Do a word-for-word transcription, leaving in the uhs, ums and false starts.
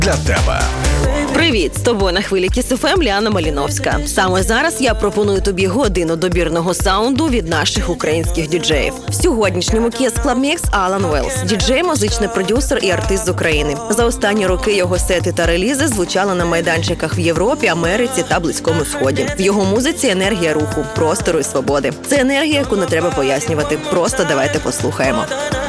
для тебе. Привіт! З тобою на хвилі Кіс еф ем Ліана Маліновська. Саме зараз я пропоную тобі годину добірного саунду від наших українських діджеїв. В сьогоднішньому Kiss Club Mix Алан Велс – діджей, музичний продюсер і артист з України. За останні роки його сети та релізи звучали на майданчиках в Європі, Америці та Близькому Сході. В його музиці енергія руху, простору і свободи. Це енергія, яку не треба пояснювати. Просто давайте послухаємо.